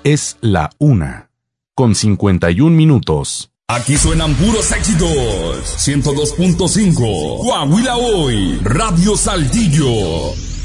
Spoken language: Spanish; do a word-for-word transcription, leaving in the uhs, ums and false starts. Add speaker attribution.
Speaker 1: Es la una, con cincuenta y un minutos.
Speaker 2: Aquí suenan puros éxitos. ciento dos punto cinco. Coahuila Hoy. Radio Saltillo.